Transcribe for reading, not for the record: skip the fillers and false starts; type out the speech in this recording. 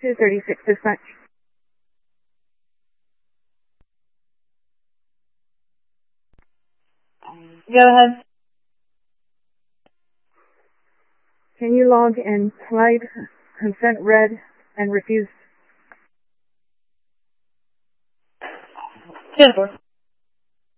236 dispatch. Go ahead. Can you log and slide consent read and refused? 10-4.